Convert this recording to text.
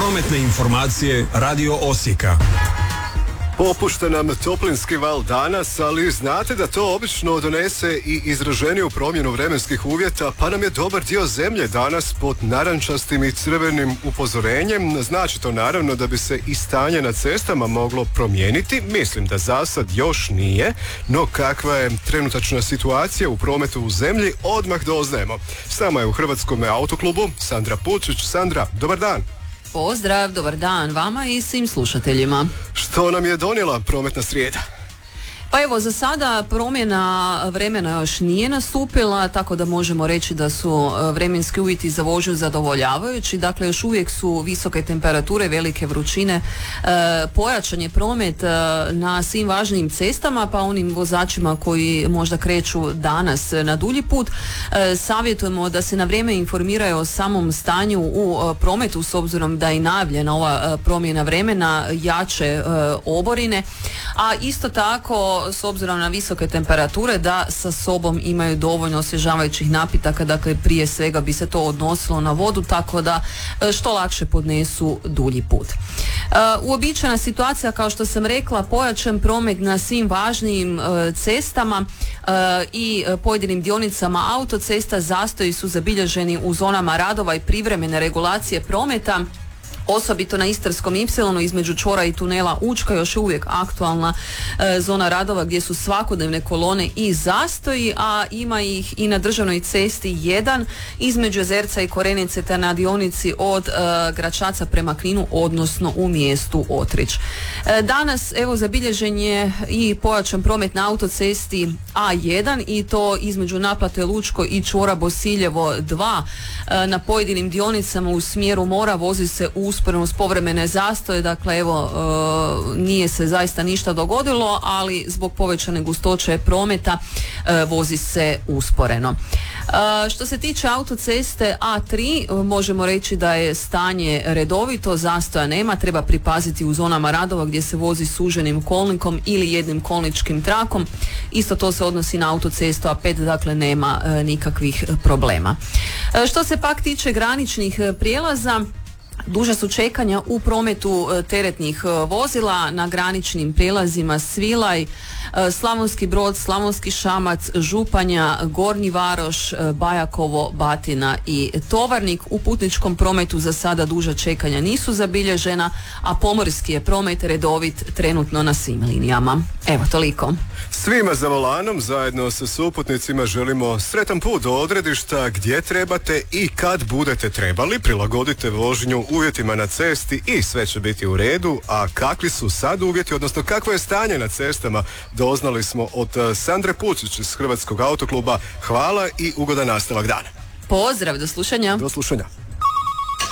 Prometne informacije Radio Osijeka. Popušta nam toplinski val danas, ali znate da to obično donese i izraženiju promjenu vremenskih uvjeta, pa nam je dobar dio zemlje danas pod narančastim i crvenim upozorenjem. Znači to naravno da bi se i stanje na cestama moglo promijeniti. Mislim da za sad još nije, no kakva je trenutačna situacija u prometu u zemlji odmah doznajemo. S nama je u Hrvatskom autoklubu Sandra Pučić. Sandra, dobar dan. Pozdrav, dobar dan vama i svim slušateljima. Što nam je donijela prometna srijeda? Pa evo, za sada promjena vremena još nije nastupila, tako da možemo reći da su vremenski uvjeti za vožnju zadovoljavajući. Dakle, još uvijek su visoke temperature, velike vrućine, pojačan je promet na svim važnijim cestama, pa onim vozačima koji možda kreću danas na dulji put, savjetujemo da se na vrijeme informiraju o samom stanju u prometu, s obzirom da je najavljena ova promjena vremena, jače oborine, a isto tako s obzirom na visoke temperature da sa sobom imaju dovoljno osvježavajućih napitaka, dakle prije svega bi se to odnosilo na vodu, tako da što lakše podnesu dulji put. Uobičajena situacija, kao što sam rekla, pojačan promet na svim važnijim cestama i pojedinim dionicama autocesta. Zastoji su zabilježeni u zonama radova i privremene regulacije prometa, osobito na Istarskom ipsilonu između čvora i tunela Učka, još uvijek aktualna zona radova gdje su svakodnevne kolone i zastoji, a ima ih i na državnoj cesti 1 između Jezerca i Korenice te na dionici od Gračaca prema Kninu, odnosno u mjestu Otrić. Danas evo zabilježen je i pojačan promet na autocesti A1 i to između naplate Lučko i čvora Bosiljevo 2. Na pojedinim dionicama u smjeru mora vozi se usporeno s povremene zastoje, dakle evo nije se zaista ništa dogodilo, ali zbog povećane gustoće prometa vozi se usporeno. Što se tiče autoceste A3, možemo reći da je stanje redovito, zastoja nema, treba pripaziti u zonama radova gdje se vozi suženim kolnikom ili jednim kolničkim trakom. Isto to se odnosi na autocestu A5, dakle nema nikakvih problema. Što se pak tiče graničnih prijelaza, duža su čekanja u prometu teretnih vozila na graničnim prijelazima Svilaj, Slavonski Brod, Slavonski Šamac, Županja, Gornji Varoš, Bajakovo, Batina i Tovarnik. U putničkom prometu za sada duža čekanja nisu zabilježena, a pomorski je promet redovit trenutno na svim linijama. Evo, toliko. Svima za volanom zajedno sa suputnicima želimo sretan put do odredišta gdje trebate i kad budete trebali. Prilagodite vožnju uvjetima na cesti i sve će biti u redu. A kakvi su sad uvjeti, odnosno kakvo je stanje na cestama, doznali smo od Sandre Pučić iz Hrvatskog autokluba. Hvala i ugodan nastavak dana. Pozdrav, do slušanja. Do slušanja.